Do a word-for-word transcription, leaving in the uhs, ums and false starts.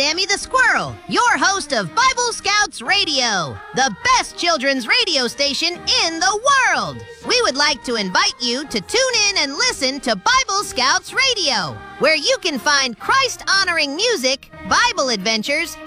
Sammy the Squirrel, your host of Bible Scouts Radio, the best children's radio station in the world. We would like to invite you to tune in and listen to Bible Scouts Radio, where you can find Christ-honoring music, Bible adventures,